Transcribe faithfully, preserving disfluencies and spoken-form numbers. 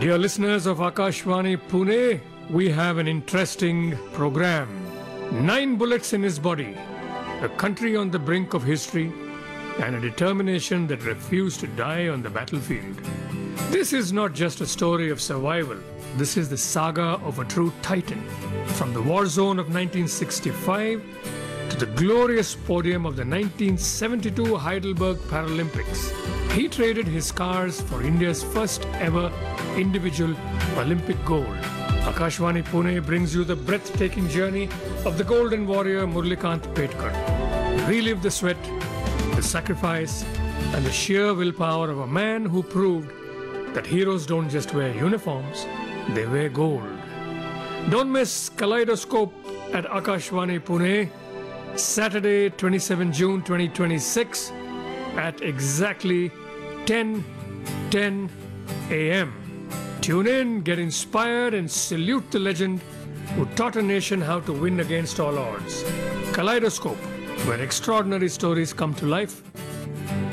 Dear listeners of Akashvani Pune, we have an interesting program. Nine bullets in his body, a country on the brink of history, and a determination that refused to die on the battlefield. This is not just a story of survival. This is the saga of a true titan. From the war zone of nineteen sixty-five to the glorious podium of the nineteen seventy-two Heidelberg Paralympics, he traded his scars for India's first ever individual Olympic gold. Akashvani Pune brings you the breathtaking journey of the golden warrior Murlikant Petkar. Relive the sweat, the sacrifice, and the sheer willpower of a man who proved that heroes don't just wear uniforms, they wear gold. Don't miss Kaleidoscope at Akashvani Pune, Saturday, twenty-seventh of June twenty twenty-six at exactly ten ten a m Tune in, get inspired, and salute the legend who taught a nation how to win against all odds. Kaleidoscope, where extraordinary stories come to life.